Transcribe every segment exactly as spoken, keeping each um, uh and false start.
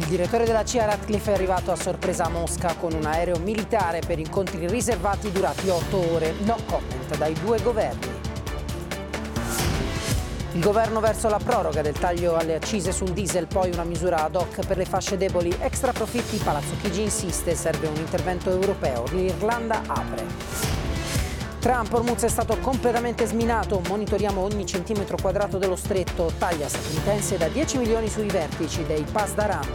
Il direttore della C I A Ratcliffe è arrivato a sorpresa a Mosca con un aereo militare per incontri riservati durati otto ore. No comment dai due governi. Il governo verso la proroga del taglio alle accise sul diesel, poi una misura ad hoc per le fasce deboli. Extra profitti, Palazzo Chigi insiste, serve un intervento europeo. L'Irlanda apre. Trump, Hormuz è stato completamente sminato, monitoriamo ogni centimetro quadrato dello stretto, taglia statunitense da dieci milioni sui vertici dei Pasdaran.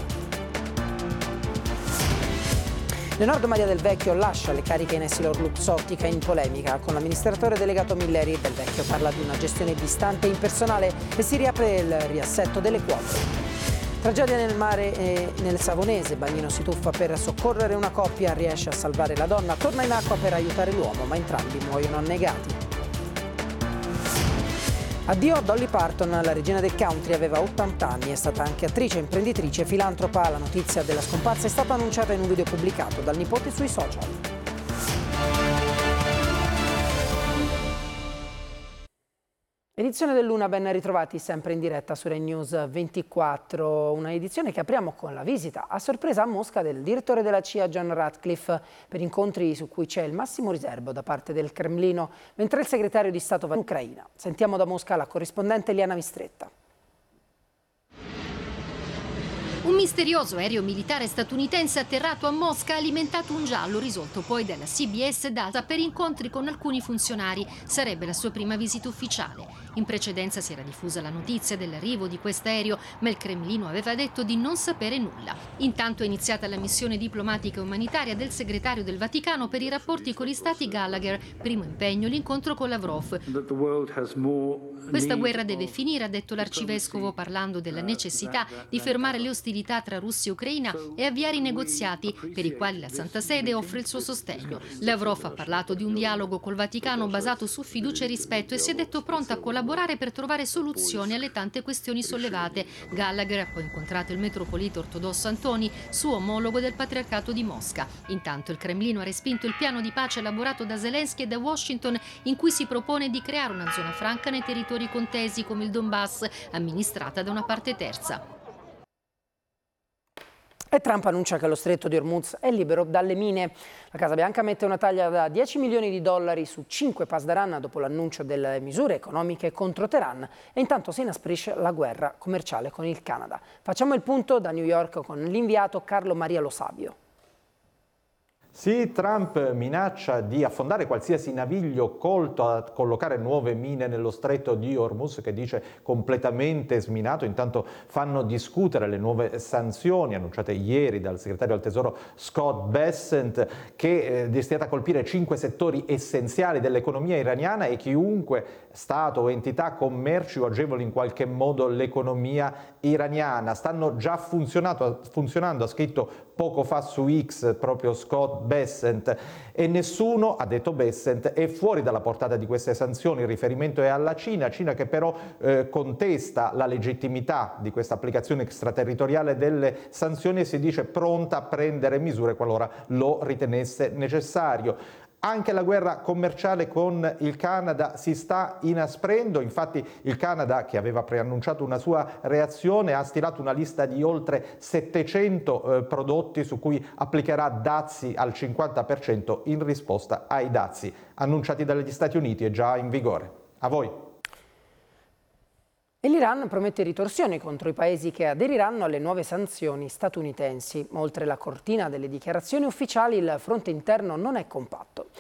Leonardo Maria Del Vecchio lascia le cariche in EssilorLuxottica in polemica con l'amministratore delegato Milleri. Del Vecchio parla di una gestione distante e impersonale e si riapre il riassetto delle quote. Tragedia nel mare e nel Savonese, Bagnino si tuffa per soccorrere una coppia, riesce a salvare la donna, torna in acqua per aiutare l'uomo, ma entrambi muoiono annegati. Addio a Dolly Parton, la regina del country aveva ottanta anni, è stata anche attrice, imprenditrice e filantropa. La notizia della scomparsa è stata annunciata in un video pubblicato dal nipote sui social. Edizione dell'una, ben ritrovati sempre in diretta su Rai News ventiquattro, una edizione che apriamo con la visita a sorpresa a Mosca del direttore della C I A John Ratcliffe per incontri su cui c'è il massimo riservo da parte del Cremlino, mentre il segretario di Stato va in Ucraina. Sentiamo da Mosca la corrispondente Liana Mistretta. Un misterioso aereo militare statunitense atterrato a Mosca ha alimentato un giallo risolto poi dalla C B S Data per incontri con alcuni funzionari. Sarebbe la sua prima visita ufficiale. In precedenza si era diffusa la notizia dell'arrivo di quest'aereo, ma il Cremlino aveva detto di non sapere nulla. Intanto è iniziata la missione diplomatica e umanitaria del segretario del Vaticano per i rapporti con gli stati Gallagher. Primo impegno l'incontro con Lavrov. Questa guerra deve finire, ha detto l'arcivescovo, parlando della necessità di fermare le ostilità tra Russia e Ucraina e avviare i negoziati per i quali la Santa Sede offre il suo sostegno. Lavrov ha parlato di un dialogo col Vaticano basato su fiducia e rispetto e si è detto pronto a collaborare per trovare soluzioni alle tante questioni sollevate. Gallagher ha poi incontrato il metropolita ortodosso Antoni, suo omologo del Patriarcato di Mosca. Intanto il Cremlino ha respinto il piano di pace elaborato da Zelensky e da Washington, in cui si propone di creare una zona franca nei territori contesi come il Donbass, amministrata da una parte terza. E Trump annuncia che lo stretto di Hormuz è libero dalle mine. La Casa Bianca mette una taglia da dieci milioni di dollari su cinque Pasdaran dopo l'annuncio delle misure economiche contro Teheran e intanto si inasprisce la guerra commerciale con il Canada. Facciamo il punto da New York con l'inviato Carlo Maria Lo Sabio. Sì, Trump minaccia di affondare qualsiasi naviglio colto a collocare nuove mine nello stretto di Hormuz, che dice completamente sminato. Intanto fanno discutere le nuove sanzioni annunciate ieri dal segretario al Tesoro Scott Bessent, che è destinata a colpire cinque settori essenziali dell'economia iraniana e chiunque Stato o entità commerci o agevoli in qualche modo l'economia iraniana. Stanno già funzionando, ha scritto poco fa su X proprio Scott Bessent, e nessuno, ha detto Bessent, è fuori dalla portata di queste sanzioni. Il riferimento è alla Cina, Cina che però eh, contesta la legittimità di questa applicazione extraterritoriale delle sanzioni e si dice pronta a prendere misure qualora lo ritenesse necessario. Anche la guerra commerciale con il Canada si sta inasprendo, infatti il Canada, che aveva preannunciato una sua reazione, ha stilato una lista di oltre settecento eh, prodotti su cui applicherà dazi al cinquanta per cento in risposta ai dazi annunciati dagli Stati Uniti e già in vigore. A voi. E l'Iran promette ritorsioni contro i paesi che aderiranno alle nuove sanzioni statunitensi. Ma oltre la cortina delle dichiarazioni ufficiali, il fronte interno non è compatto.